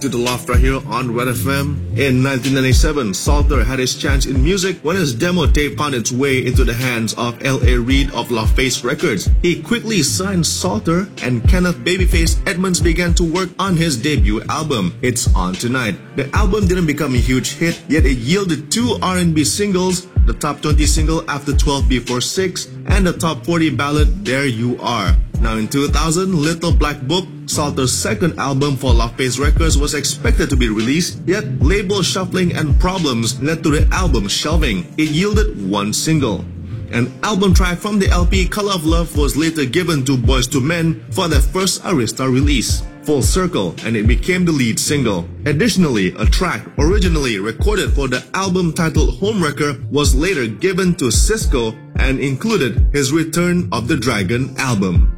to The Loft right here on Red FM. In 1997, Salter had his chance in music when his demo tape found its way into the hands of L.A. Reid of LaFace Records. He quickly signed Salter, and Kenneth "Babyface" Edmonds began to work on his debut album, It's On Tonight. The album didn't become a huge hit, yet it yielded 2 R&B singles, the top 20 single After 12 Before 6, and the top 40 ballad There You Are. Now in 2000, Little Black Book, Salter's second album for LaFace Records, was expected to be released, yet label shuffling and problems led to the album shelving. It yielded 1 single. An album track from the LP Color of Love was later given to Boyz II Men for their first Arista release, Full Circle, and it became the lead single. Additionally, a track originally recorded for the album titled Homewrecker was later given to Sisqó and included his Return of the Dragon album.